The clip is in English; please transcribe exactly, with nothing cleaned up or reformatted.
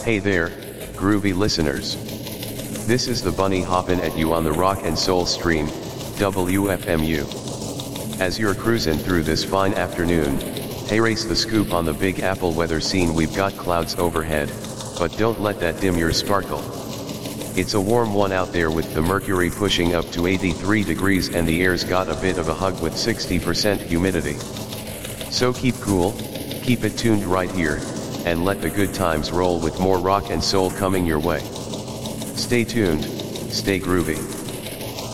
Hey there, groovy listeners. This is the bunny hoppin' at you on the Rock and Soul stream, W F M U. As you're cruising through this fine afternoon, hey, race the scoop on the Big Apple weather scene. We've got clouds overhead, but don't let that dim your sparkle. It's a warm one out there with the mercury pushing up to eighty-three degrees and the air's got a bit of a hug with sixty percent humidity. So keep cool, keep it tuned right here, and let the good times roll with more rock and soul coming your way. Stay tuned, stay groovy.